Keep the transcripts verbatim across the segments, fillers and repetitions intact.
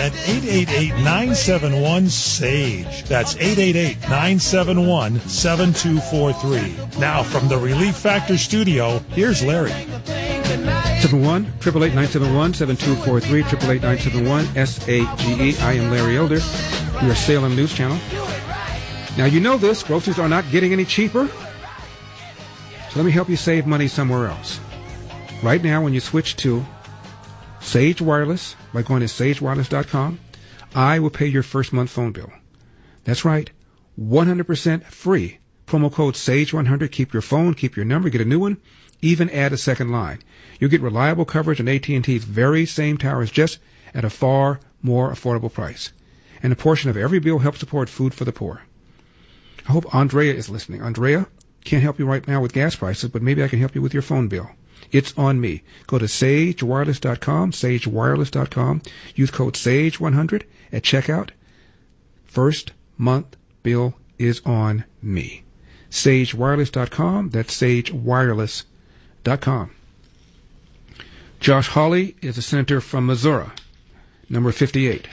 at eight eight eight, nine seven one, SAGE. That's eight eight eight, nine seven one, seven two four three. Now from the Relief Factor studio, here's Larry. seven one, eight eight eight, nine seven one, seven two four three, eight eight eight, nine seven one, S A G E. I am Larry Elder, your Salem News Channel. Now, you know this, groceries are not getting any cheaper. So let me help you save money somewhere else. Right now, when you switch to Sage Wireless by going to sage wireless dot com, I will pay your first month phone bill. That's right, one hundred percent free. Promo code SAGE one hundred. Keep your phone, keep your number, get a new one, even add a second line. You'll get reliable coverage on A T and T's very same towers, just at a far more affordable price. And a portion of every bill helps support food for the poor. I hope Andrea is listening. Andrea, can't help you right now with gas prices, but maybe I can help you with your phone bill. It's on me. Go to sage wireless dot com, sage wireless dot com. Use code SAGE one hundred at checkout. First month bill is on me. sage wireless dot com. That's sage wireless dot com. Josh Hawley is a senator from Missouri, number fifty-eight.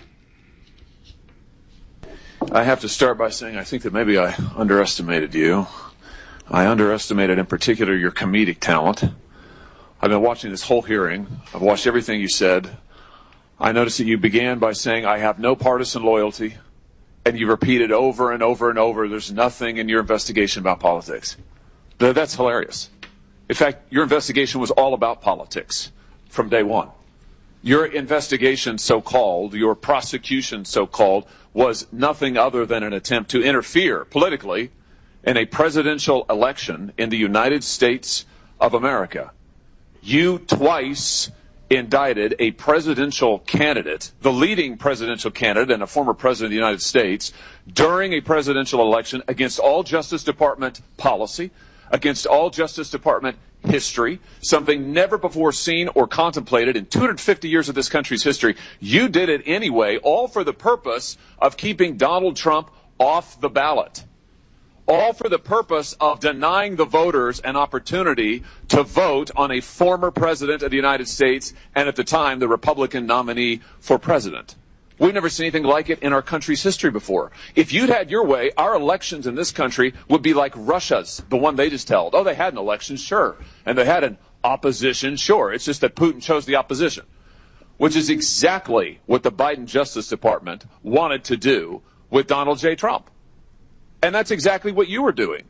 I have to start by saying I think that maybe I underestimated you. I underestimated in particular your comedic talent. I've been watching this whole hearing. I've watched everything you said. I noticed that you began by saying, I have no partisan loyalty. And you repeated over and over and over, there's nothing in your investigation about politics. That's hilarious. In fact, your investigation was all about politics from day one. Your investigation, so-called, your prosecution, so-called, was nothing other than an attempt to interfere politically in a presidential election in the United States of America. You twice indicted a presidential candidate, the leading presidential candidate and a former president of the United States, during a presidential election against all Justice Department policy, against all Justice Department history, something never before seen or contemplated in two hundred fifty years of this country's history. You did it anyway, all for the purpose of keeping Donald Trump off the ballot. All for the purpose of denying the voters an opportunity to vote on a former president of the United States and at the time the Republican nominee for president. We've never seen anything like it in our country's history before. If you'd had your way, our elections in this country would be like Russia's, the one they just held. Oh, they had an election, sure. And they had an opposition, sure. It's just that Putin chose the opposition, which is exactly what the Biden Justice Department wanted to do with Donald J. Trump. And that's exactly what you were doing.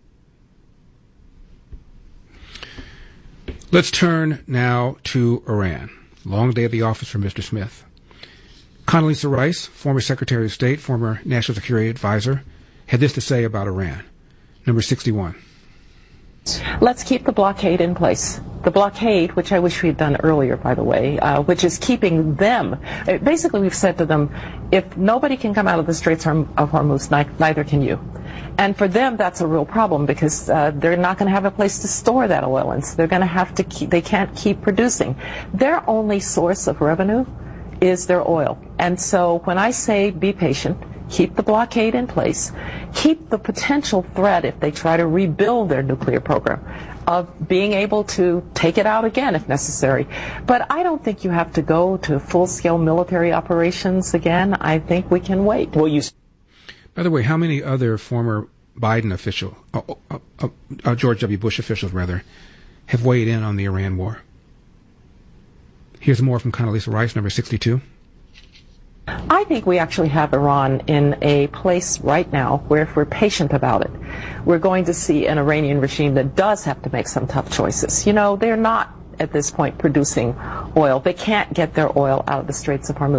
Let's turn now to Iran. Long day at the office for Mister Smith. Condoleezza Rice, former Secretary of State, former National Security Advisor, had this to say about Iran. Number sixty-one. Let's keep the blockade in place. The blockade, which I wish we had done earlier, by the way, uh, which is keeping them. Basically, we've said to them, if nobody can come out of the Straits of Hormuz, neither can you. And for them, that's a real problem because uh, they're not going to have a place to store that oil, and so they're going to have to keep, they can't keep producing. Their only source of revenue is their oil. And so when I say be patient, keep the blockade in place, keep the potential threat, if they try to rebuild their nuclear program, of being able to take it out again if necessary. But I don't think you have to go to full-scale military operations again. I think we can wait. Well, you. By the way, how many other former Biden officials, uh, uh, uh, uh, George W. Bush officials, rather, have weighed in on the Iran war? Here's more from Condoleezza Rice, number sixty-two. I think we actually have Iran in a place right now where if we're patient about it, we're going to see an Iranian regime that does have to make some tough choices. You know, they're not at this point producing oil. They can't get their oil out of the Straits of Hormuz.